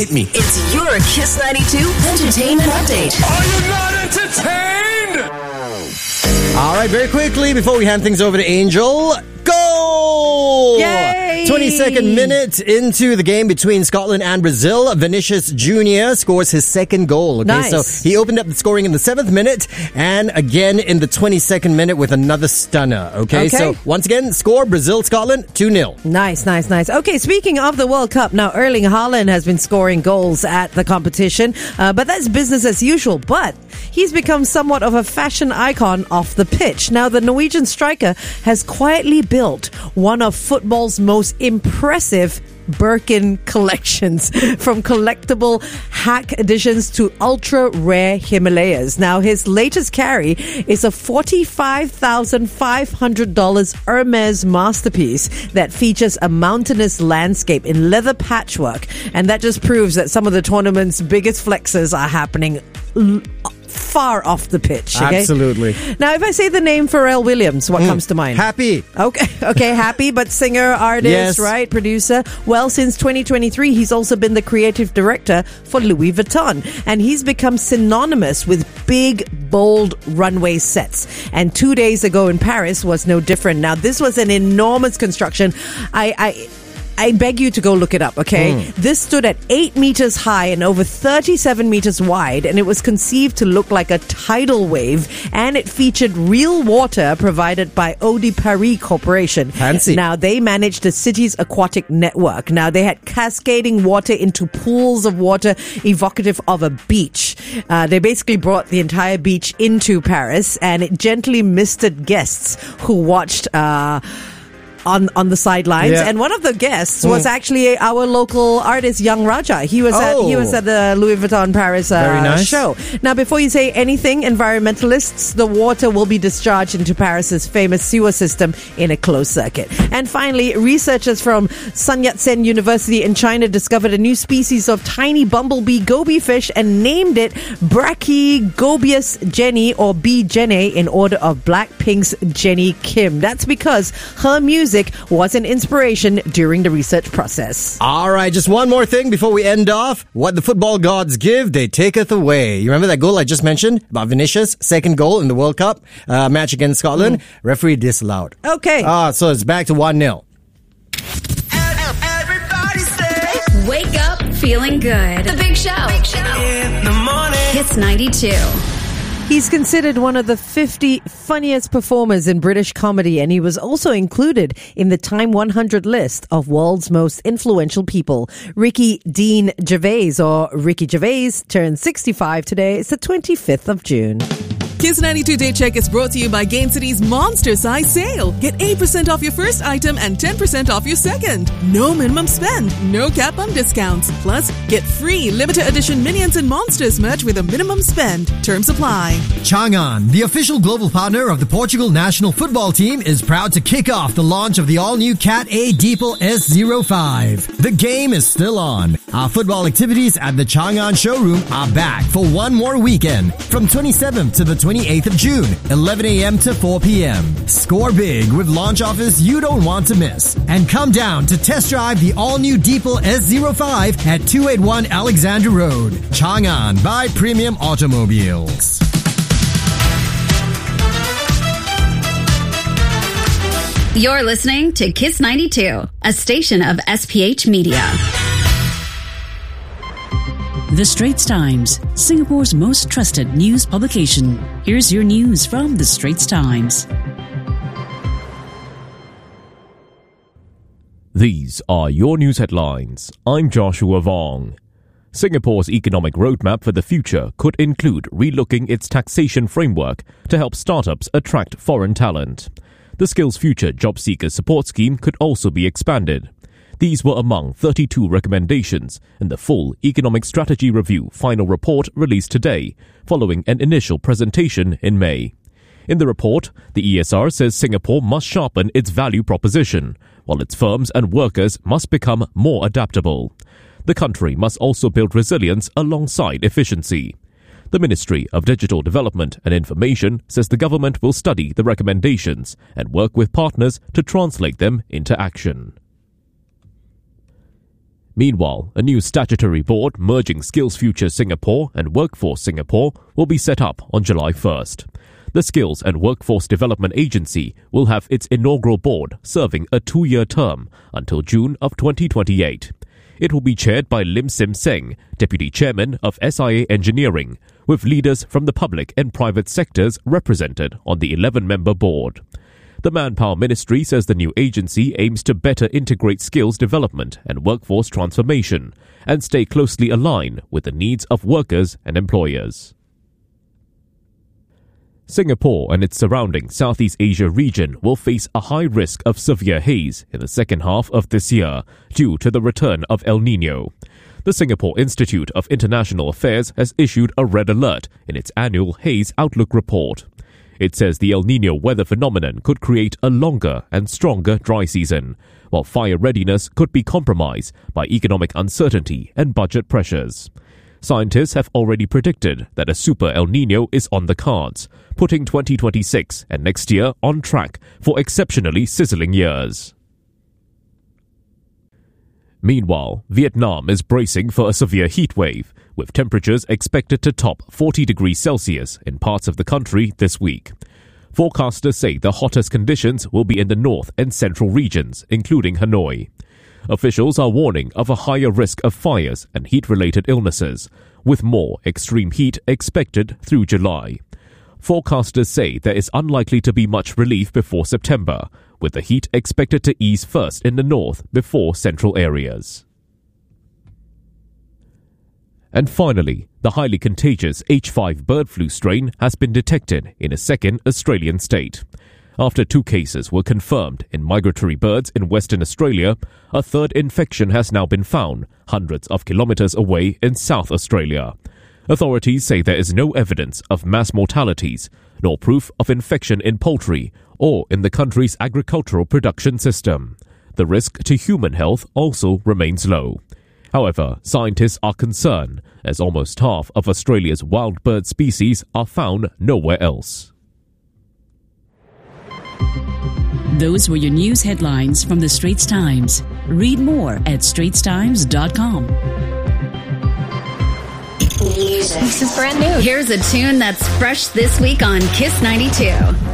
hit me. It's your Kiss 92 Entertainment Update. Are you not entertained? All right, very quickly, before we hand things over to Angel, goal! Yay! 22nd minute into the game between Scotland and Brazil, Vinicius Jr. scores his second goal. Okay, Nice. so he opened up the scoring in the 7th minute and again in the 22nd minute with another stunner. Okay, so once again, score Brazil-Scotland 2-0. Nice. Okay, speaking of the World Cup, now Erling Haaland has been scoring goals at the competition, but that's business as usual. But he's become somewhat of a fashion icon off the pitch. Now, the Norwegian striker has quietly built one of football's most impressive Birkin collections, from collectible hack editions to ultra rare Himalayas. Now, his latest carry is a $45,500 Hermes masterpiece that features a mountainous landscape in leather patchwork, and that just proves that some of the tournament's biggest flexes are happening far off the pitch. Okay? Absolutely. Now, if I say the name Pharrell Williams, what comes to mind? Happy. Okay, happy, but singer, artist, Yes. right? Producer. Well, since 2023, he's also been the creative director for Louis Vuitton, and he's become synonymous with big, bold runway sets. And 2 days ago in Paris was no different. Now, this was an enormous construction. I beg you to go look it up, okay? This stood at 8 meters high and over 37 meters wide, and it was conceived to look like a tidal wave, and it featured real water provided by Eau de Paris Corporation. Fancy. Now, they managed the city's aquatic network. Now, they had cascading water into pools of water evocative of a beach. They basically brought the entire beach into Paris, and it gently misted guests who watched on the sidelines, Yeah. and one of the guests was actually our local artist Young Raja. He was at the Louis Vuitton Paris Very nice. show. Now, before you say anything, environmentalists, the water will be discharged into Paris's famous sewer system in a closed circuit. And finally, researchers from Sun Yat-sen University in China discovered a new species of tiny bumblebee goby fish and named it Brachygobius jenny, or B. Jenny, in order of Blackpink's Jenny Kim. That's because her music was an inspiration during the research process. All right, just one more thing before we end off. What the football gods give, they taketh away. You remember that goal I just mentioned about Vinicius' second goal in the World Cup match against Scotland? Referee disallowed. Okay. So it's back to 1-0. Everybody say Wake up feeling good. The Big Show. in the morning. Kiss 92. He's considered one of the 50 funniest performers in British comedy, and he was also included in the Time 100 list of world's most influential people. Ricky Dean Gervais, or Ricky Gervais, turned 65 today. It's the 25th of June. Kiss 92 Day Check is brought to you by Gain City's Monster Size Sale. Get 8% off your first item and 10% off your second. No minimum spend, no cap on discounts. Plus, get free limited edition Minions and Monsters merch with a minimum spend. Terms apply. Changan, the official global partner of the Portugal national football team, is proud to kick off the launch of the all-new Cat A Deepal S05. The game is still on. Our football activities at the Changan showroom are back for one more weekend, from 27th to the 28th of June, 11 a.m. to 4 p.m. Score big with launch offers you don't want to miss. And come down to test drive the all-new Deepal S05 at 281 Alexander Road. Changan by Premium Automobiles. You're listening to Kiss 92, a station of SPH Media. The Straits Times, Singapore's most trusted news publication. Here's your news from The Straits Times. These are your news headlines. I'm Joshua Vong. Singapore's economic roadmap for the future could include relooking its taxation framework to help startups attract foreign talent. The Skills Future Job Seeker Support Scheme could also be expanded. These were among 32 recommendations in the full Economic Strategy Review final report released today, following an initial presentation in May. In the report, the ESR says Singapore must sharpen its value proposition, while its firms and workers must become more adaptable. The country must also build resilience alongside efficiency. The Ministry of Digital Development and Information says the government will study the recommendations and work with partners to translate them into action. Meanwhile, a new statutory board merging Skills Future Singapore and Workforce Singapore will be set up on July 1st. The Skills and Workforce Development Agency will have its inaugural board serving a 2-year term until June of 2028. It will be chaired by Lim Sim Seng, Deputy Chairman of SIA Engineering, with leaders from the public and private sectors represented on the 11-member board. The Manpower Ministry says the new agency aims to better integrate skills development and workforce transformation and stay closely aligned with the needs of workers and employers. Singapore and its surrounding Southeast Asia region will face a high risk of severe haze in the second half of this year due to the return of El Niño. The Singapore Institute of International Affairs has issued a red alert in its annual Haze Outlook report. It says the El Niño weather phenomenon could create a longer and stronger dry season, while fire readiness could be compromised by economic uncertainty and budget pressures. Scientists have already predicted that a super El Niño is on the cards, putting 2026 and next year on track for exceptionally sizzling years. Meanwhile, Vietnam is bracing for a severe heat wave, with temperatures expected to top 40 degrees Celsius in parts of the country this week. Forecasters say the hottest conditions will be in the north and central regions, including Hanoi. Officials are warning of a higher risk of fires and heat-related illnesses, with more extreme heat expected through July. Forecasters say there is unlikely to be much relief before September, with the heat expected to ease first in the north before central areas. And finally, the highly contagious H5 bird flu strain has been detected in a second Australian state. After 2 cases were confirmed in migratory birds in Western Australia, a third infection has now been found hundreds of kilometres away in South Australia. Authorities say there is no evidence of mass mortalities, nor proof of infection in poultry or in the country's agricultural production system. The risk to human health also remains low. However, scientists are concerned as almost half of Australia's wild bird species are found nowhere else. Those were your news headlines from the Straits Times. Read more at straitstimes.com. This is brand new. Here's a tune that's fresh this week on Kiss 92.